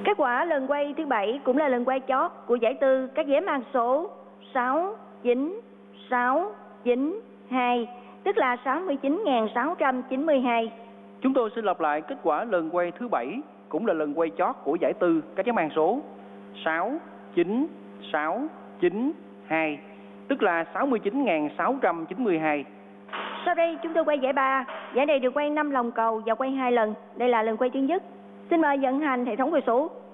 Kết quả lần quay thứ 7 cũng là lần quay chót của giải tư. Các vé mang số 69692, tức là 69.692. Chúng tôi xin lặp lại kết quả lần quay thứ 7 cũng là lần quay chót của giải tư. Các vé mang số 69692, tức là 69.692. Sau đây chúng tôi quay giải 3. Giải này được quay 5 lòng cầu và quay 2 lần. Đây là lần quay thứ nhất. Xin mời vận hành hệ thống quay số.